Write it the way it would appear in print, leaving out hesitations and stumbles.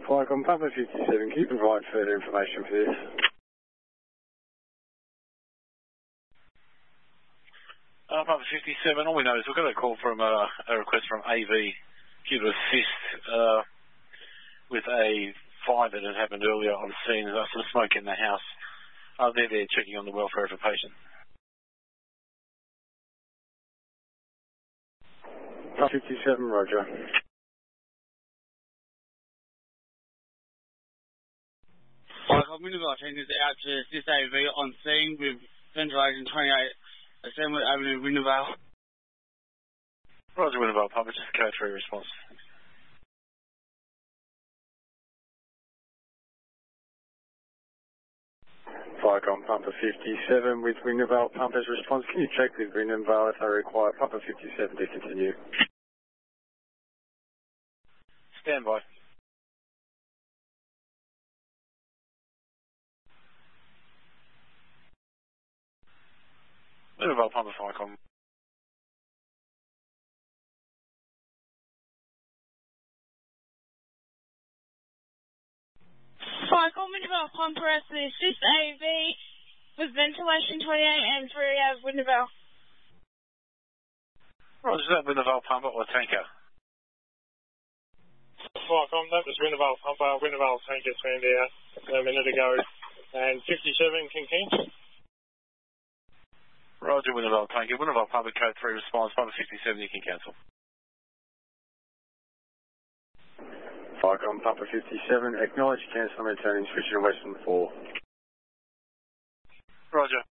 Flycom Papa 57, can you provide further information for this? Papa 57, all we know is we've got a call from a request from AV due to assist with a fire that had happened earlier on scene. There's some smoke in the house. They're there checking on the welfare of a patient. Papa 57, roger. Flycom Winterville team is out to assist AV on scene with ventilation 28 Assembly Avenue, Winterville. Roger, Winterville, Papa, just code 3 response. Flycom Papa 57 with Winterville Pumpers response. Can you check with Winterville if they require Papa 57 to continue? Stand by. Winterville Papa Flycom. Flycom Winterville Pumper as the assist AV with ventilation 28 and 3 of Winterville. Roger, is that Winterville Pumper or tanker? Flycom, that was Winterville Pumper. Winterville tanker turned out a minute ago. And 57 can cancel. Roger, Winterville tanker. Winterville Pumper, code 3 response. Papa 57, you can cancel. Flycom Papa 57, acknowledge cancel and returning switching to Western 4. Roger.